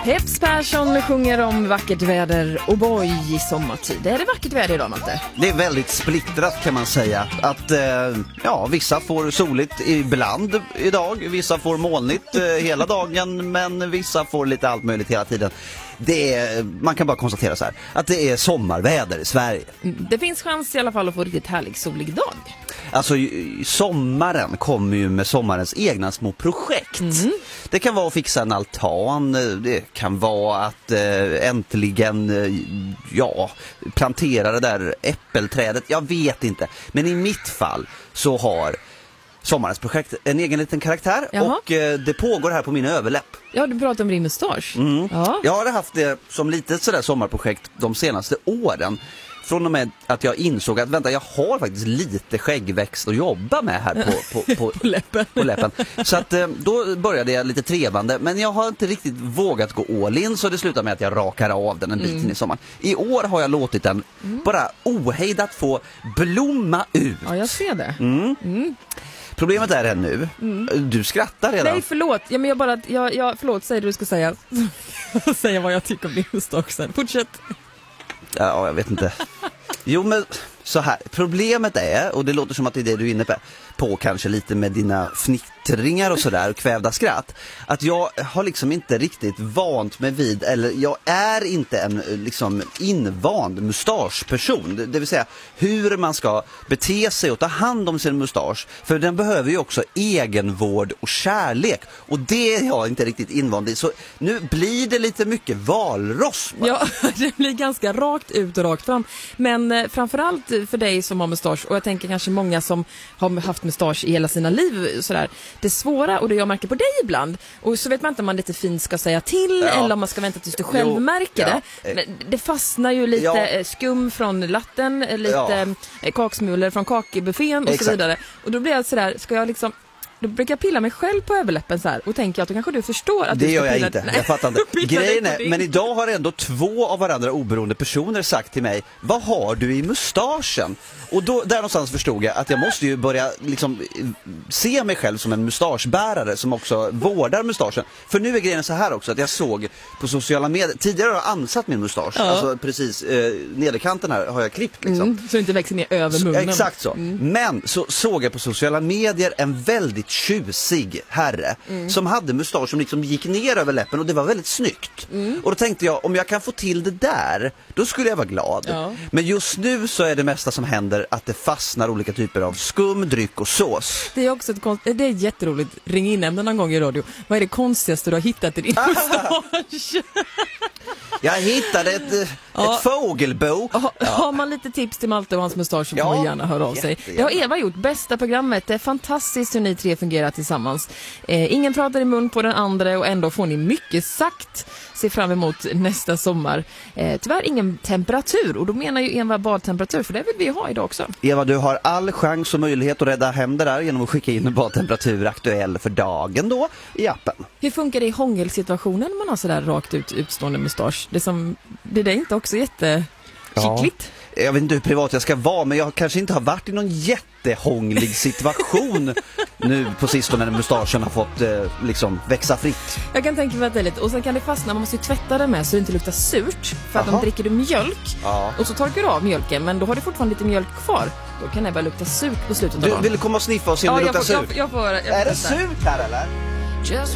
Peps Persson sjunger om vackert väder och boy i sommartid. Är det vackert väder idag, Matte? Det är väldigt splittrat kan man säga. Att vissa får soligt ibland idag, vissa får molnigt hela dagen, men vissa får lite allt möjligt hela tiden. Man kan bara konstatera så här, att det är sommarväder i Sverige. Det finns chans i alla fall att få riktigt härlig solig dag. Alltså sommaren kommer ju med sommarens egna små projekt. Det kan vara att fixa en altan, det kan vara att äntligen plantera det där äppelträdet. Jag vet inte, men i mitt fall så har sommarens projekt en egen liten karaktär. Jaha. Och det pågår här på min överläpp. Ja, du pratar om din mustasch. Ja. Jag har haft det som lite sådär sommarprojekt de senaste åren. Från och med att jag insåg att jag har faktiskt lite skäggväxt att jobba med här på läppen. Så att då började jag lite trevande, men jag har inte riktigt vågat gå all in, så det slutar med att jag rakar av den en bit in i sommaren. I år har jag låtit den bara ohejdat få blomma ut. Ja, jag ser det. Problemet är nu. Du skrattar redan. Nej, förlåt. Ja, men förlåt, säg det du ska säga. Säga vad jag tycker om din mustasch sen. Fortsätt. Ja, jag vet inte. Jo, men så här. Problemet är, och det låter som att det är det du är inne på kanske lite med dina fnittringar och sådär och kvävda skratt, att jag har liksom inte riktigt vant mig vid, eller jag är inte en liksom invand mustaschperson, det vill säga hur man ska bete sig och ta hand om sin mustasch, för den behöver ju också egenvård och kärlek, och det är jag inte riktigt invand i, så nu blir det lite mycket valross. Ja, det blir ganska rakt ut och rakt fram, men framförallt för dig som har mustasch, och jag tänker kanske många som har haft mustasch i hela sina liv sådär, det svåra, och det jag märker på dig ibland, och så vet man inte om man lite fint ska säga till eller om man ska vänta tills du själv märker det. Men det fastnar ju lite skum från latten, lite kaksmulor från kakbuffén och så vidare, och då blir jag sådär, ska jag liksom, då brukar jag pilla mig själv på överläppen så här och tänker att då kanske du förstår att det du ska gör jag pilla. inte. Nej. Jag fattar inte. Grejen är, men idag har ändå 2 av varandra oberoende personer sagt till mig: vad har du i mustaschen? Och då, där någonstans förstod jag att jag måste ju börja liksom se mig själv som en mustaschbärare som också vårdar mustaschen. För nu är grejen så här också, att jag såg på sociala medier, tidigare har jag ansatt min mustasch, alltså precis nederkanten här har jag klippt liksom. Så det inte växer ner över munnen. Exakt så. Men så såg jag på sociala medier en väldigt tjusig herre som hade mustasch som liksom gick ner över läppen, och det var väldigt snyggt. Och då tänkte jag, om jag kan få till det där, då skulle jag vara glad. Ja. Men just nu så är det mesta som händer att det fastnar olika typer av skum, dryck och sås. Det är också det är jätteroligt. Ring in ämnen någon gång i radio. Vad är det konstigaste du har hittat i din mustasch? Jag hittade ett fågelbo. Har man lite tips till Malte och hans mustasch så får man gärna höra av sig. Det har Eva gjort, bästa programmet. Det är fantastiskt hur ni 3 fungerar tillsammans. Ingen pratar i mun på den andra och ändå får ni mycket sagt. Se fram emot nästa sommar. Tyvärr ingen temperatur, och då menar ju Eva badtemperatur, för det vill vi ha idag också. Eva, du har all chans och möjlighet att rädda hem det där genom att skicka in en badtemperatur aktuell för dagen då i appen. Hur funkar det i hångelsituationen när man har sådär rakt utstående mustasch? Det är inte också jättekittligt. Jag vet inte hur privat jag ska vara, men jag kanske inte har varit i någon jättehånglig situation nu på sistone när mustaschen har fått liksom växa fritt. Jag kan tänka mig att det är lite, och sen kan det fastna, man måste ju tvätta det med så det inte luktar surt, för att om dricker du mjölk och så torkar du av mjölken, men då har du fortfarande lite mjölk kvar, då kan det bara lukta surt på slutet av dagen. Du vill komma och sniffa och se om det luktar surt? Jag får är det surt här eller?